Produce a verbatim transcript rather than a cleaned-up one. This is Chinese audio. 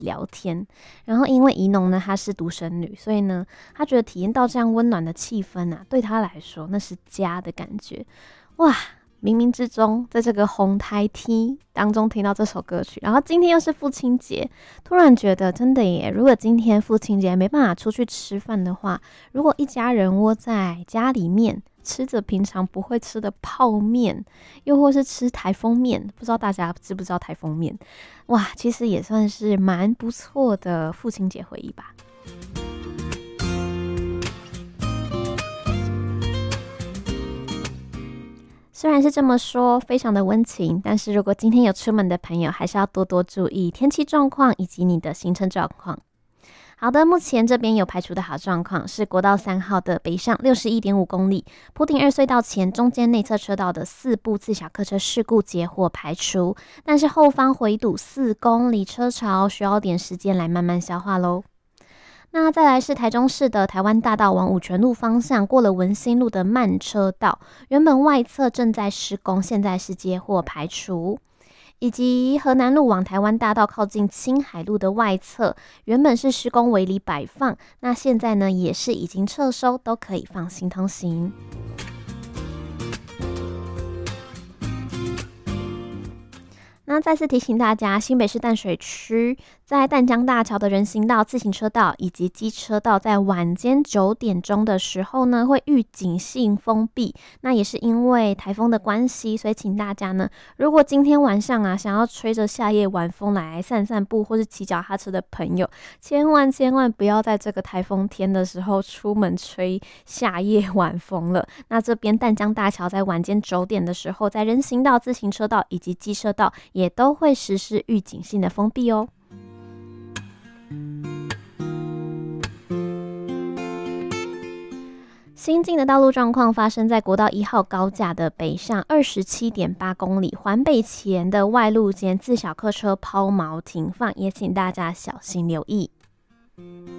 聊天。然后因为宜农呢，她是独生女，所以呢，她觉得体验到这样温暖的气氛啊，对她来说那是家的感觉。哇！冥冥之中，在这个红台梯当中听到这首歌曲，然后今天又是父亲节，突然觉得真的耶，如果今天父亲节没办法出去吃饭的话，如果一家人窝在家里面吃着平常不会吃的泡面，又或是吃台风面，不知道大家知不知道台风面？哇，其实也算是蛮不错的父亲节回忆吧。虽然是这么说，非常的温情，但是如果今天有出门的朋友，还是要多多注意天气状况以及你的行程状况。好的，目前这边有排除的好状况是国道三号的北上六十一点五公里，埔顶二隧道前中间内侧车道的四部自小客车事故结获排除，但是后方回堵四公里车潮，需要点时间来慢慢消化咯。那再来是台中市的台湾大道往五权路方向，过了文心路的慢车道，原本外侧正在施工，现在是接获排除。以及河南路往台湾大道靠近青海路的外侧，原本是施工围篱摆放，那现在呢也是已经撤收，都可以放心通行。那再次提醒大家，新北市淡水区在淡江大桥的人行道、自行车道以及机车道，在晚间九点钟的时候呢，会预警性封闭。那也是因为台风的关系，所以请大家呢，如果今天晚上啊，想要吹着夏夜晚风来散散步，或是骑脚踏车的朋友，千万千万不要在这个台风天的时候出门吹夏夜晚风了。那这边淡江大桥在晚间九点的时候，在人行道、自行车道以及机车道也都会实施预警性的封闭哦。新进的道路状况发生在国道一号高架的北上二十七点八公里环北前的外路间自小客车抛锚停放，也请大家小心留意。